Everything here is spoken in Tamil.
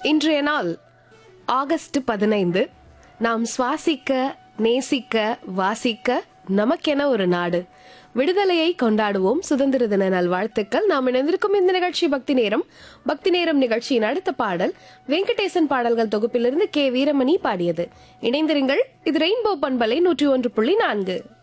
இன்றைய நாள் ஆகஸ்ட் 15. நாம் சுவாசிக்க, நேசிக்க, வாசிக்க நமக்கென ஒரு நாடு. விடுதலையை கொண்டாடுவோம். சுதந்திர தின நல்வாழ்த்துக்கள். நாம் இணைந்திருக்கும் இந்த நிகழ்ச்சி பக்தி நேரம் நிகழ்ச்சியின் அடுத்த பாடல் வெங்கடேசன் பாடல்கள் தொகுப்பிலிருந்து கே வீரமணி பாடியது. இணைந்திருங்கள். இது ரெயின்போ பண்பலை 101.4.